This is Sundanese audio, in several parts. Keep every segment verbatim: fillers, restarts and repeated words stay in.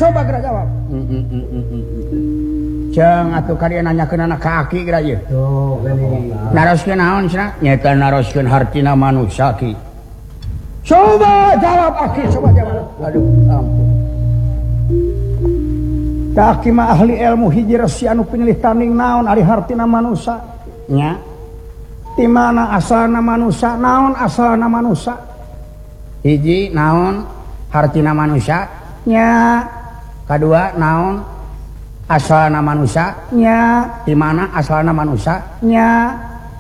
coba geura jawab. Ceng atuh kalian nanyakeun anak kaki geura ieu. Tuh, gini. Naroskeun naon cenah? Nyaeta naroskeun hartina manusia ki. Coba jawab aki, coba jawab. Aduh, ampun. Kaki mah ahli ilmu hiji resi anu pinilih tanding naon ari hartina manusia. Nya. Di mana asalna manusia? Naon asalna manusia? Hiji naon hartina manusia? Nya. Kadua naon asalna manusia? Nya. Di mana asalna manusia? Nya.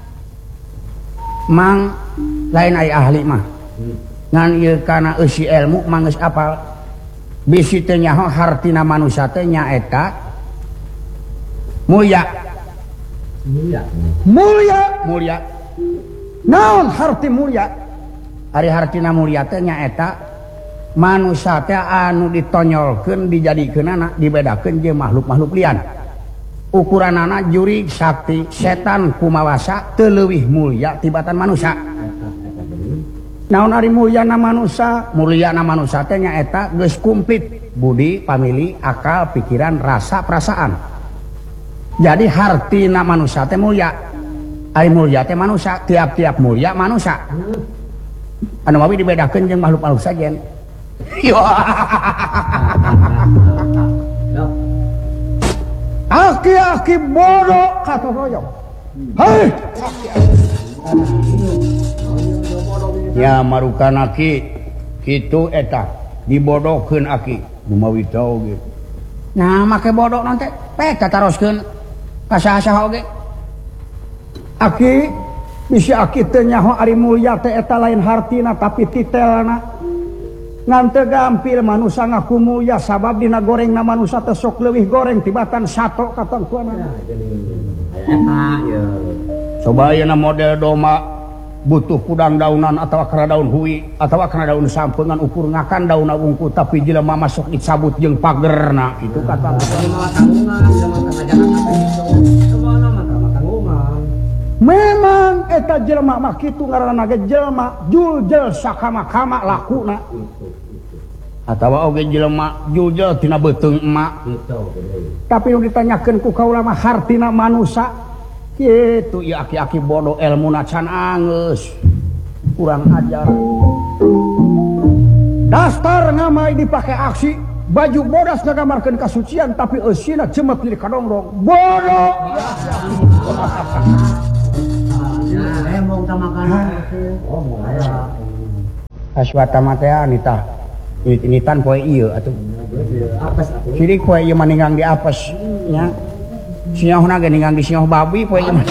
Mang lain ai ahli mah. Ngan ieu kana eusi ilmu mah geus apal. Bisi teh nyaho hartina manusia teh nyaeta mulia. Mulia. Mulia, mulia. Naon harti mulia? Ari hartina mulia teh nyaeta manusia teh anu ditonyolkeun dijadikeunana dibedakeun jeung makhluk-makhluk lian. Ukuranana jurig sakti setan kumawasa teu leuwih mulia tibatan manusia. Naon ari mulyana manusia? Mulyana manusia teh nyaeta geus kumplit budi, pamili, akal, pikiran, rasa, perasaan. Jadi hartina manusia teh mulia. Ari mulia teh manusia, tiap-tiap mulia manusia. Anu mawi dibedakeun jeung makhluk-makhluk sajen. Aki-aki bodoh kata royong. Hei. Ya marukan aki kitu eta dibodohkeun aki dumawi tau ge. Nah make bodoh nanti pek tataroskeun ka saha-saha oge. Aki bisa aki teh nyaho ari mulia teh eta lain hartina tapi titelna. Ngan teu gampil manusia ngaku mulia sabab dina gorengna manusia teh sok leuwih goreng tibatan sato katangkuana. Coba ayeuna model doma butuh kudang daunan atau kana daun hui atau kana daun sampeungan ukur ngakan daunna wungkul tapi jelema masuk dicabut jeung pagerna itu kata memang eta jelema mah kitu ngaranna ge jelema juljel sakama-kama lakuna atawa oge jelema juljel tina beuteung emak tapi nu ditanyakeun ku kaula mah hartina manusia itu ya aki-aki bodoh ilmuna can angeus kurang ajar dastar ngamai dipake aksi baju bodas ngagamarkeun kasucian tapi eusina cemet di kadongrong bodoh emong tamakan oh mulaya aswata mah teh nitah nit-nitan poe ieu atuh apes atuh sirik poe ieu maninggang di apes nya siohna ge ninggang di sioh babi poe ieu.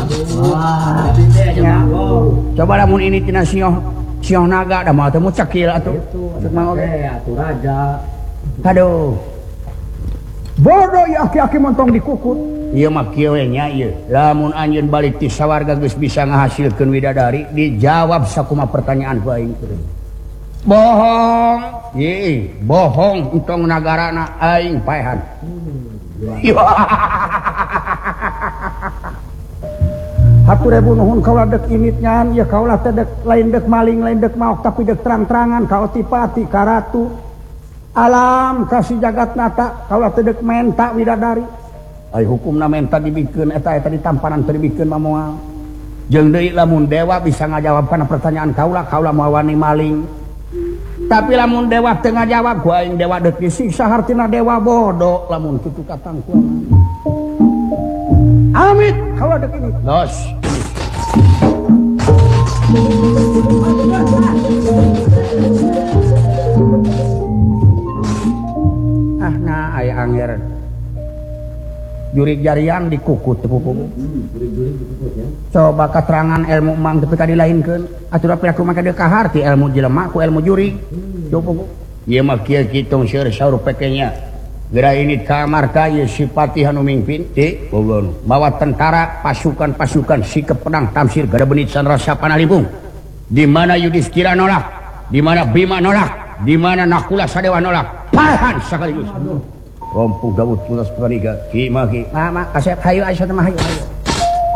Coba lamun ini tina sioh sioh naga da mah teh mucakil atuh. Cek mah oge atuh raja. Aduh. Bodoh ya aki-aki montong dikukut. Ieu mah kieu we nya ieu. Lamun anjeun balik ti sawarga geus bisa ngahasilkeun widadari, dijawab sakumaha pertanyaan ku aing. Bohong. Ye, bohong entong nagarana aing paehan. Hatur ribu nuhun kaulah dek initnyan ya kaulah teh dek lain dek maling lain dek maok tapi dek terang-terangan kau tipati karatu alam kasih jagat nata kaulah teh dek menta widadari ai hukumna menta dibikeun eta eta ditampanan teu dibikeun mah moal jeung deui lamun dewa bisa ngajawab kana pertanyaan kaulah kaulah moal wani maling tapi lamun dewa teu ngajawab ku aing dewa deuk disiksa hartina dewa bodoh lamun kitu katangku amit kaulah dek ini los ah nah aya anger jurig jarian dikukut kuku coba keterangan ilmu mang tapi kadilainkeun atuh rapi aku make deuk harti ilmu jelema ku ilmu jurig coba ieu mah kieu kitu seueur saur pekenya geura ini kamar kaya si patih anu mingpin ti bawa tentara pasukan-pasukan sikep pedang tamsir gada benit sanrasa panalipung di mana Yudhistira nolak di mana Bima nolak di mana Nakula Sadewa nolak pahan sekaligus rompuh Daud pulas paniga ki mah ki mah mah asep hayu asep mah hayu